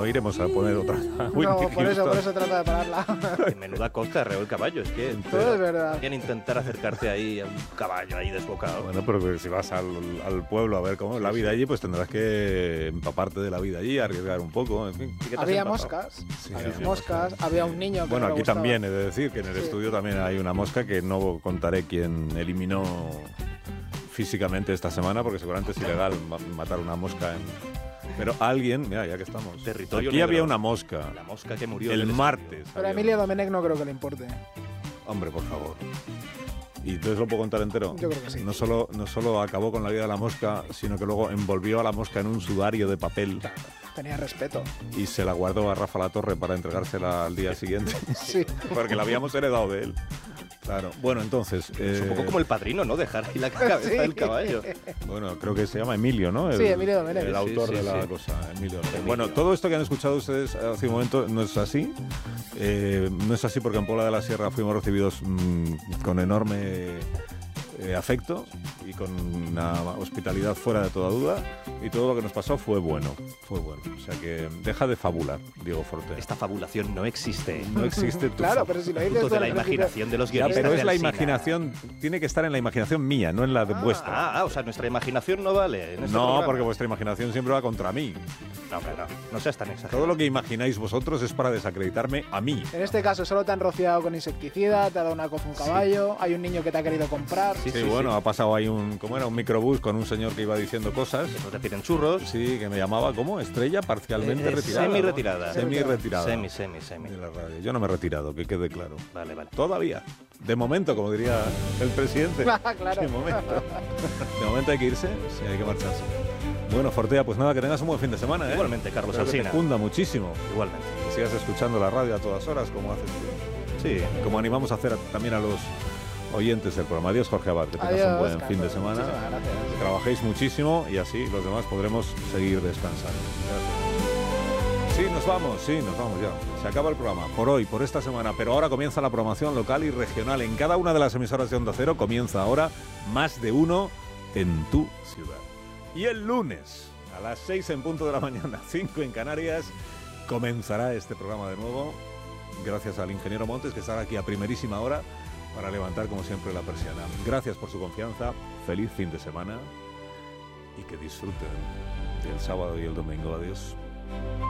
no iremos a poner otra. No, por eso trata de pararla. Menuda costa, reo el caballo. Es que todo es verdad. Quieren intentar acercarte ahí a un caballo ahí desbocado. Bueno, pero si vas al pueblo a ver cómo es la vida allí, pues tendrás que empaparte de la vida allí, arriesgar un poco, en fin. Había moscas, Sí, había un niño que bueno, no le aquí gustaba. también he de decir que en el estudio también hay una mosca que no contaré quién eliminó físicamente esta semana, porque seguramente es ilegal matar una mosca pero alguien, mira, ya que estamos, Territorio aquí negro. había una mosca. La mosca que murió El del martes. Pero a había Emilio una. Domenech no creo que le importe. Hombre, por favor. ¿Y entonces lo puedo contar entero? Yo creo que sí. No solo acabó con la vida de la mosca, sino que luego envolvió a la mosca en un sudario de papel Tenía respeto. y se la guardó a Rafa Latorre para entregársela al día siguiente. Sí. Porque la habíamos heredado de él. Claro. Bueno, entonces... Es un poco como el Padrino, ¿no? Dejar ahí la cabeza Sí. del caballo. Bueno, creo que se llama Emilio, ¿no? Sí, Emilio Domenech. El autor Sí, sí, de la sí. cosa, Emilio Domenech. Bueno, todo esto que han escuchado ustedes hace un momento no es así. No es así porque en Puebla de la Sierra fuimos recibidos con enorme afecto y con una hospitalidad fuera de toda duda, y todo lo que nos pasó fue bueno. O sea que deja de fabular, Diego Forte. Esta fabulación no existe. No existe tu Claro, pero si lo dices Fruto tú de la al principio- imaginación de los Ya, guionistas. pero es de la Alsina. imaginación, tiene que estar en la imaginación mía, no en la de vuestra. O sea, nuestra imaginación no vale. en este No, programa. porque vuestra imaginación siempre va contra mí. No, hombre, no seas tan exagerado. Todo lo que imagináis vosotros es para desacreditarme a mí. En este caso solo te han rociado con insecticida, te ha dado una cofa un caballo, hay un niño que te ha querido comprar. Sí, bueno, ha pasado ahí ¿cómo era? Un microbús con un señor que iba diciendo cosas. No te piden churros. Sí, que me llamaba, ¿cómo? Estrella parcialmente retirada. Semi-retirada. ¿no? Semi-retirada. Semi. De la radio. Yo no me he retirado, que quede claro. Vale. Todavía. De momento, como diría el presidente. Claro. De momento. De momento hay que irse, sí, hay que marcharse. Bueno, Fortea, pues nada, que tengas un buen fin de semana, ¿eh? Igualmente, Carlos Espero que Alsina. te cunda muchísimo. Igualmente. Que sigas escuchando la radio a todas horas, como haces tú. Sí. Como animamos a hacer también a los oyentes del programa. Adiós, Jorge Abad, que tengas Adiós, un buen Carlos. fin de semana. Muchísimas gracias. Que trabajéis muchísimo y así los demás podremos seguir descansando. Gracias. Sí, nos vamos ya. Se acaba el programa por hoy, por esta semana, pero ahora comienza la programación local y regional. En cada una de las emisoras de Onda Cero comienza ahora Más de Uno en tu ciudad. Y el lunes, a las 6 en punto de la mañana, 5 en Canarias, comenzará este programa de nuevo. Gracias al ingeniero Montes, que estará aquí a primerísima hora para levantar, como siempre, la persiana. Gracias por su confianza, feliz fin de semana y que disfruten del sábado y el domingo. Adiós.